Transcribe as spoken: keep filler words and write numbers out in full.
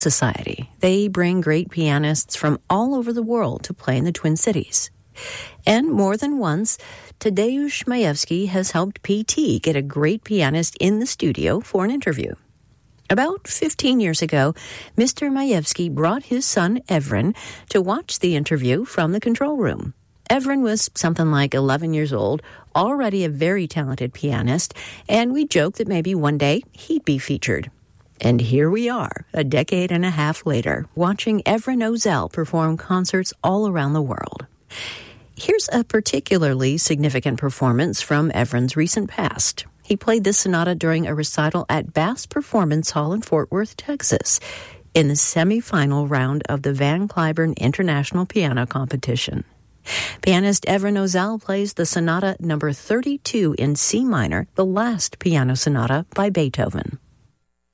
Society. They bring great pianists from all over the world to play in the Twin Cities. And more than once, Tadeusz Majewski has helped P T get a great pianist in the studio for an interview. About fifteen years ago, Mister Majewski brought his son, Evren, to watch the interview from the control room. Evren was something like eleven years old, already a very talented pianist, and we joked that maybe one day he'd be featured. And here we are, a decade and a half later, watching Evren Ozel perform concerts all around the world. Here's a particularly significant performance from Evren's recent past. He played this sonata during a recital at Bass Performance Hall in Fort Worth, Texas, in the semifinal round of the Van Cliburn International Piano Competition. Pianist Evren Ozel plays the sonata number thirty-two in C minor, the last piano sonata by Beethoven.